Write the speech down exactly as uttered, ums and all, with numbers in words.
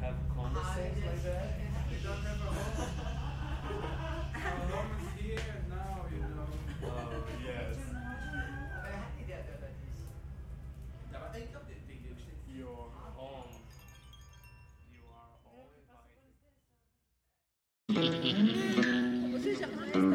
have conversations like that? We don't have a home. Our home is here now, you know. Oh, yes. Your home. You are all invited.